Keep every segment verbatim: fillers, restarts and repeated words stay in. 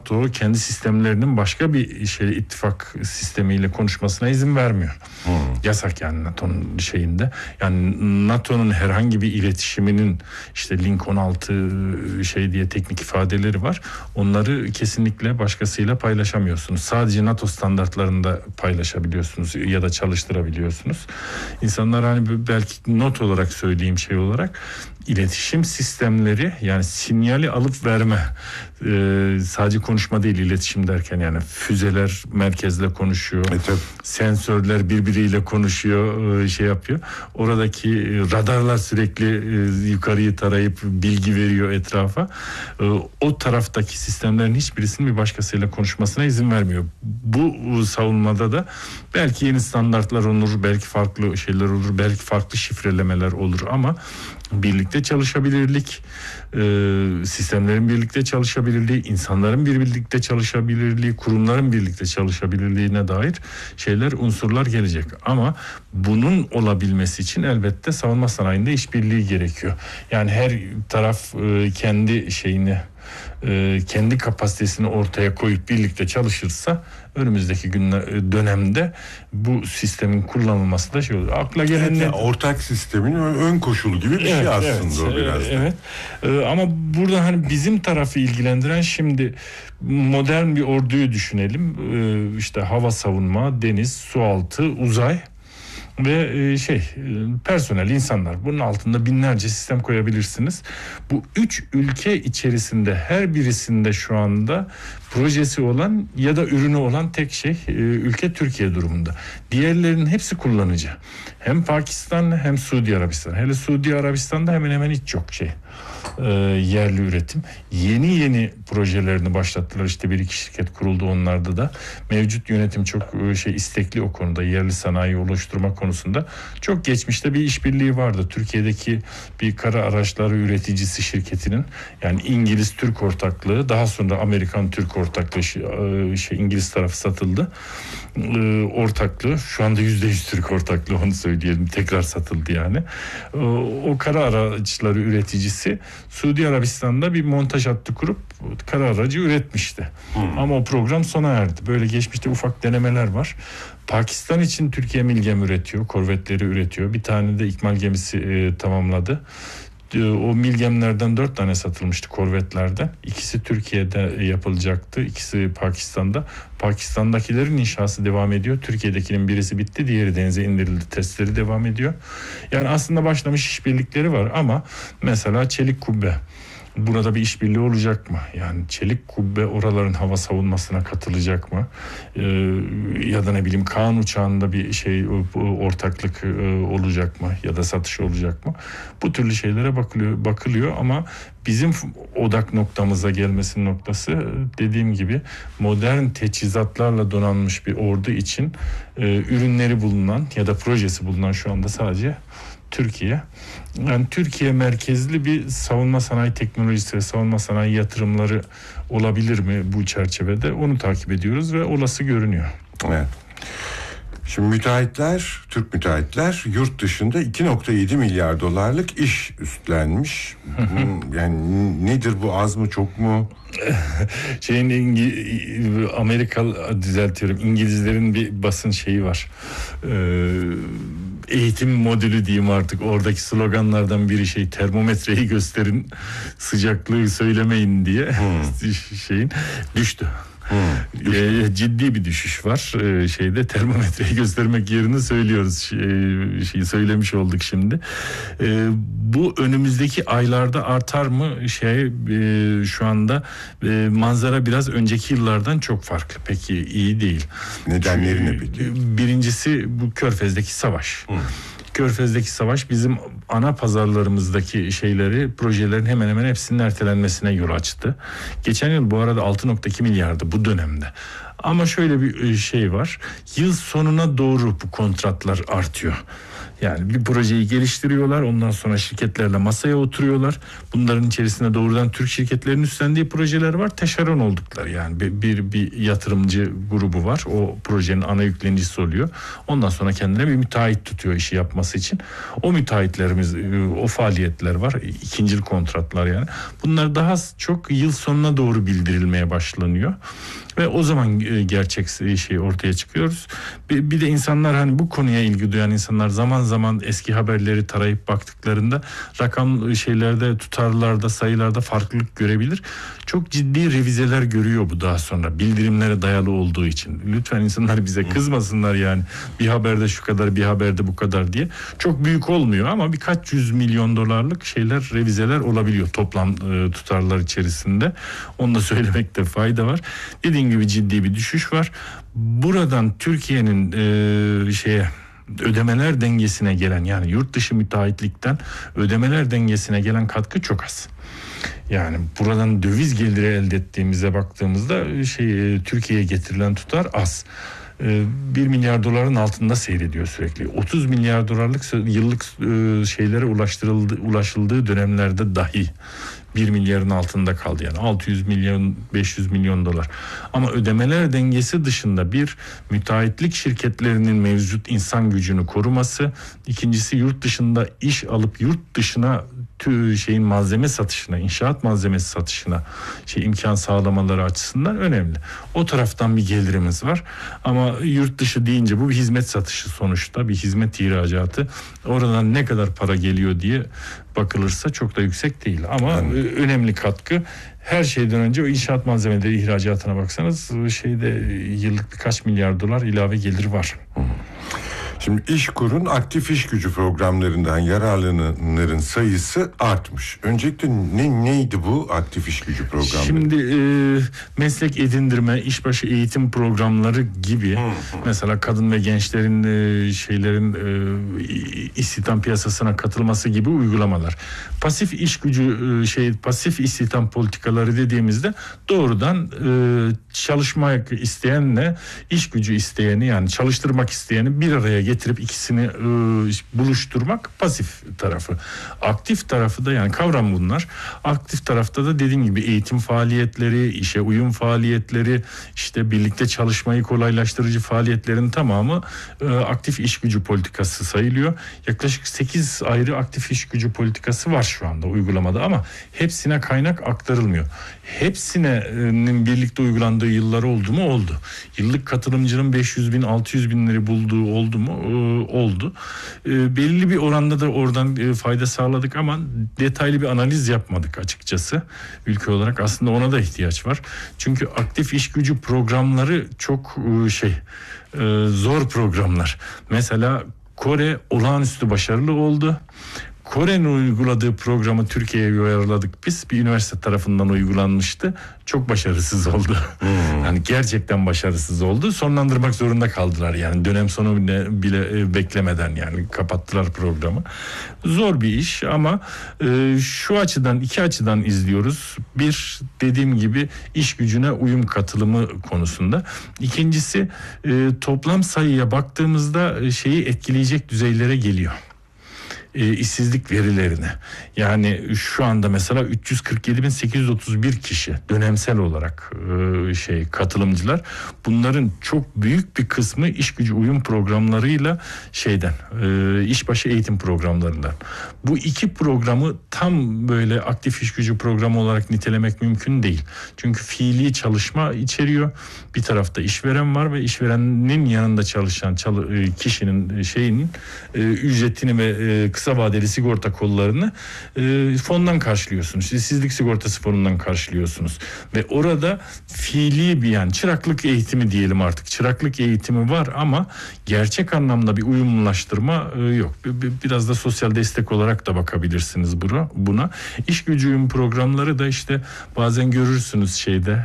NATO kendi sistemlerinin başka bir şey ittifak sistemiyle konuşmasına izin vermiyor. Hmm. Yasak yani NATO'nun şeyinde. Yani NATO'nun herhangi bir iletişiminin işte Link on altı şey diye teknik ifadeleri var. Onları kesinlikle başkasıyla paylaşamıyorsunuz. Sadece NATO standartlarında paylaşabiliyorsunuz ya da çalıştırabiliyorsunuz. İnsanlar hani belki not olarak söyleyeyim şey olarak iletişim sistemleri yani sinyali alıp verme ee, sadece konuşma değil iletişim derken yani füzeler merkezle konuşuyor. E, sensörler birbiriyle konuşuyor e, şey yapıyor. Oradaki e, radarlar sürekli e, yukarıyı tarayıp bilgi veriyor etrafa. E, o taraftaki sistemlerin hiçbirisinin bir başkasıyla konuşmasına izin vermiyor. Bu savunmada da belki yeni standartlar olur, belki farklı şeyler olur, belki farklı şifrelemeler olur ama birlikte çalışabilirlik, e, sistemlerin birlikte çalışabilirliği, insanların birlikte çalışabilirliği, kurumların birlikte çalışabilirliğine dair şeyler, unsurlar gelecek. Ama bunun olabilmesi için elbette savunma sanayinde işbirliği gerekiyor. Yani her taraf e, kendi şeyini, e, kendi kapasitesini ortaya koyup birlikte çalışırsa önümüzdeki günler, dönemde bu sistemin kullanılması da şey olur. Akla gelen evet, ne? Ortak sistemin ön koşulu gibi bir evet, şey aslında evet, o biraz. Evet. Ee, ama burada hani bizim tarafı ilgilendiren şimdi modern bir orduyu düşünelim. Ee, işte hava savunma, deniz, sualtı, uzay ve şey personel insanlar. Bunun altında binlerce sistem koyabilirsiniz. Bu üç ülke içerisinde her birisinde şu anda projesi olan ya da ürünü olan tek şey ülke Türkiye durumunda. Diğerlerinin hepsi kullanıcı. Hem Pakistan hem Suudi Arabistan. Hele Suudi Arabistan'da hemen hemen hiç yok şey. E, yerli üretim. Yeni yeni projelerini başlattılar. İşte bir iki şirket kuruldu onlarda da. Mevcut yönetim çok şey istekli o konuda. Yerli sanayi oluşturma konusunda. Çok geçmişte bir işbirliği vardı. Türkiye'deki bir kara araçları üreticisi şirketinin yani İngiliz-Türk ortaklığı daha sonra Amerikan-Türk ortaklığı şey İngiliz tarafı satıldı. E, ortaklığı şu anda yüzde yüz Türk ortaklığı onu söyleyelim. Tekrar satıldı yani. E, o kara araçları üreticisi Suudi Arabistan'da bir montaj hattı kurup kara aracı üretmişti. Hmm. Ama o program sona erdi. Böyle geçmişte ufak denemeler var. Pakistan için Türkiye Milgem üretiyor. Korvetleri üretiyor. Bir tane de ikmal gemisi e, tamamladı. O Milgemlerden dört tane satılmıştı korvetlerden. İkisi Türkiye'de yapılacaktı. İkisi Pakistan'da. Pakistan'dakilerin inşası devam ediyor. Türkiye'dekinin birisi bitti. Diğeri denize indirildi. Testleri devam ediyor. Yani aslında başlamış işbirlikleri var ama mesela çelik kubbe. Burada bir işbirliği olacak mı? Yani çelik kubbe oraların hava savunmasına katılacak mı? Ee, ya da ne bileyim Kaan uçağında bir şey ortaklık e, olacak mı? Ya da satış olacak mı? Bu türlü şeylere bakılıyor, bakılıyor ama bizim odak noktamıza gelmesinin noktası dediğim gibi modern teçhizatlarla donanmış bir ordu için e, ürünleri bulunan ya da projesi bulunan şu anda sadece Türkiye. Yani Türkiye merkezli bir savunma sanayi teknolojisi ve savunma sanayi yatırımları olabilir mi bu çerçevede? Onu takip ediyoruz ve olası görünüyor. Evet. Şimdi müteahhitler, Türk müteahhitler yurt dışında iki virgül yedi milyar dolarlık iş üstlenmiş. Yani nedir bu, az mı çok mu? Şeyin İngi- Amerika düzeltiyorum İngilizlerin bir basın şeyi var. Ee, eğitim modülü diyeyim artık. Oradaki sloganlardan biri şey termometreyi gösterin, sıcaklığı söylemeyin diye hmm. şeyin düştü. Hmm, e, ciddi bir düşüş var e, şeyde termometreyi göstermek yerine söylüyoruz şey, şey söylemiş olduk şimdi e, bu önümüzdeki aylarda artar mı şey e, şu anda e, manzara biraz önceki yıllardan çok farklı, peki iyi değil. Nedenleri ne peki? Birincisi bu Körfez'deki savaş. Hmm. Körfez'deki savaş bizim ana pazarlarımızdaki şeyleri, projelerin hemen hemen hepsinin ertelenmesine yol açtı. Geçen yıl bu arada altı virgül iki milyardı bu dönemde. Ama şöyle bir şey var. Yıl sonuna doğru bu kontratlar artıyor. Yani bir projeyi geliştiriyorlar, ondan sonra şirketlerle masaya oturuyorlar. Bunların içerisinde doğrudan Türk şirketlerinin üstlendiği projeler var. Teşeron oldukları yani bir, bir, bir yatırımcı grubu var. O projenin ana yüklenicisi oluyor. Ondan sonra kendine bir müteahhit tutuyor işi yapması için. O müteahhitlerimiz, o faaliyetler var. İkincil kontratlar yani. Bunlar daha çok yıl sonuna doğru bildirilmeye başlanıyor. Ve o zaman gerçek şey ortaya çıkıyoruz. Bir, bir de insanlar hani bu konuya ilgi duyan insanlar zaman zaman eski haberleri tarayıp baktıklarında rakam şeylerde, tutarlarda, sayılarda farklılık görebilir. Çok ciddi revizeler görüyor bu daha sonra bildirimlere dayalı olduğu için. Lütfen insanlar bize kızmasınlar yani bir haberde şu kadar, bir haberde bu kadar diye. Çok büyük olmuyor ama birkaç yüz milyon dolarlık şeyler, revizeler olabiliyor toplam e, tutarlar içerisinde. Onu da söylemekte fayda var. Dediğim gibi ciddi bir düşüş var. Buradan Türkiye'nin e, şeye ödemeler dengesine gelen yani yurt dışı müteahhitlikten ödemeler dengesine gelen katkı çok az. Yani buradan döviz geliri elde ettiğimize baktığımızda şey Türkiye'ye getirilen tutar az. bir milyar doların altında seyrediyor sürekli. otuz milyar dolarlık yıllık şeylere ulaştırıldı, ulaşıldığı dönemlerde dahi bir milyarın altında kaldı. Yani altı yüz milyon, beş yüz milyon dolar. Ama ödemeler dengesi dışında bir müteahhitlik şirketlerinin mevcut insan gücünü koruması, ikincisi yurt dışında iş alıp yurt dışına tü şeyin malzeme satışına, inşaat malzemesi satışına şey imkan sağlamaları açısından önemli. O taraftan bir gelirimiz var. Ama yurt dışı deyince bu bir hizmet satışı sonuçta, bir hizmet ihracatı. Oradan ne kadar para geliyor diye bakılırsa çok da yüksek değil. Ama yani önemli katkı. Her şeyden önce o inşaat malzemeleri ihracatına baksanız şeyde yıllık birkaç milyar dolar ilave gelir var. Şimdi İşkur'un aktif iş gücü programlarından yararlananların sayısı artmış. Öncelikle ne neydi bu aktif iş gücü programları? Şimdi e, meslek edindirme, işbaşı eğitim programları gibi hı hı. mesela kadın ve gençlerin e, şeylerin e, istihdam piyasasına katılması gibi uygulamalar. Pasif iş gücü e, şey pasif istihdam politikaları dediğimizde doğrudan e, çalışmak isteyenle iş gücü isteyeni yani çalıştırmak isteyeni bir araya getirip ikisini e, buluşturmak pasif tarafı. Aktif tarafı da yani kavram bunlar. Aktif tarafta da dediğim gibi eğitim faaliyetleri, işe uyum faaliyetleri, işte birlikte çalışmayı kolaylaştırıcı faaliyetlerin tamamı e, aktif iş gücü politikası sayılıyor. Yaklaşık sekiz ayrı aktif iş gücü politikası var şu anda uygulamada ama hepsine kaynak aktarılmıyor. Hepsinin birlikte uygulandığı yıllar oldu mu? Oldu. Yıllık katılımcının beş yüz bin altı yüz binleri bulduğu oldu mu? Ee, oldu. Ee, belli bir oranda da oradan e, fayda sağladık ama detaylı bir analiz yapmadık açıkçası. Ülke olarak aslında ona da ihtiyaç var. Çünkü aktif iş gücü programları çok e, şey e, zor programlar. Mesela Kore olağanüstü başarılı oldu. Kore'nin uyguladığı programı Türkiye'ye uyarladık biz. Bir üniversite tarafından uygulanmıştı. Çok başarısız oldu. Hmm. Yani gerçekten başarısız oldu. Sonlandırmak zorunda kaldılar. Yani dönem sonu bile, bile beklemeden yani kapattılar programı. Zor bir iş ama e, şu açıdan iki açıdan izliyoruz. Bir dediğim gibi iş gücüne uyum katılımı konusunda. İkincisi e, toplam sayıya baktığımızda şeyi etkileyecek düzeylere geliyor. E, işsizlik verilerine. Yani şu anda mesela üç yüz kırk yedi bin sekiz yüz otuz bir kişi dönemsel olarak e, şey katılımcılar. Bunların çok büyük bir kısmı iş gücü uyum programlarıyla şeyden e, işbaşı eğitim programlarından. Bu iki programı tam böyle aktif iş gücü programı olarak nitelemek mümkün değil. Çünkü fiili çalışma içeriyor. Bir tarafta işveren var ve işverenin yanında çalışan çalı, e, kişinin şeyinin e, ücretini ve e, kısa kısa vadeli sigorta kollarını e, fondan karşılıyorsunuz. İşsizlik sigortası fonundan karşılıyorsunuz. Ve orada fiili bir yani çıraklık eğitimi diyelim artık. Çıraklık eğitimi var ama gerçek anlamda bir uyumlaştırma e, yok. Biraz da sosyal destek olarak da bakabilirsiniz buna. buna. İş gücü uyum programları da işte bazen görürsünüz şeyde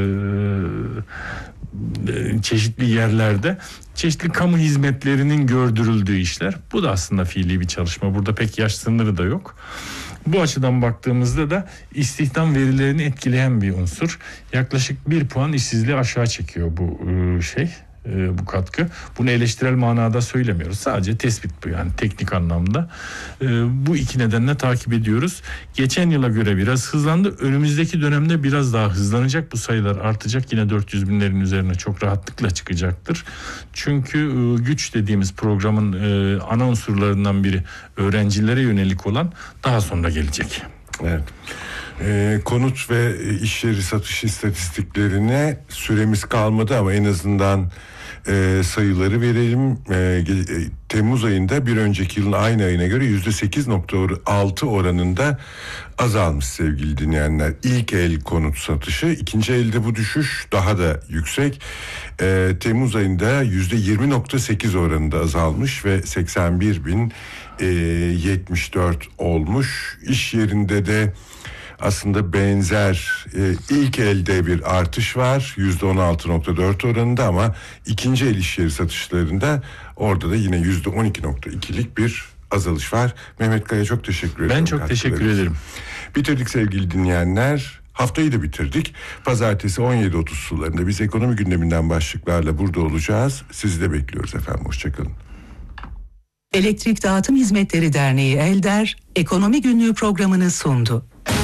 e, çeşitli yerlerde çeşitli kamu hizmetlerinin gördürüldüğü işler. Bu da aslında fiili bir çalışma. Burada pek yaş sınırı da yok. Bu açıdan baktığımızda da istihdam verilerini etkileyen bir unsur. Yaklaşık bir puan işsizliği aşağı çekiyor bu şey. e, bu katkı. Bunu eleştirel manada söylemiyoruz. Sadece tespit bu, yani teknik anlamda. E, bu iki nedenle takip ediyoruz. Geçen yıla göre biraz hızlandı. Önümüzdeki dönemde biraz daha hızlanacak. Bu sayılar artacak. Yine dört yüz binlerin üzerine çok rahatlıkla çıkacaktır. Çünkü e, güç dediğimiz programın e, ana unsurlarından biri öğrencilere yönelik olan daha sonra gelecek. Evet. E, konut ve iş yeri satış istatistiklerine süremiz kalmadı ama en azından e, sayıları verelim. E, Temmuz ayında bir önceki yılın aynı ayına göre yüzde sekiz nokta altı oranında azalmış sevgili dinleyenler. İlk el konut satışı, ikinci elde bu düşüş daha da yüksek. E, Temmuz ayında yüzde yirmi nokta sekiz oranında azalmış ve seksen bir bin yetmiş dört olmuş. İş yerinde de aslında benzer e, ilk elde bir artış var yüzde on altı nokta dört oranında ama ikinci el iş yeri satışlarında orada da yine yüzde on iki nokta ikilik bir azalış var. Mehmet Kaya, çok teşekkür ederim. Ben çok teşekkür ederim. Bitirdik sevgili dinleyenler. Haftayı da bitirdik. Pazartesi on yedi otuz sularında biz ekonomi gündeminden başlıklarla burada olacağız. Sizi de bekliyoruz efendim. Hoşçakalın. Elektrik Dağıtım Hizmetleri Derneği Elder, Ekonomi Günlüğü programını sundu.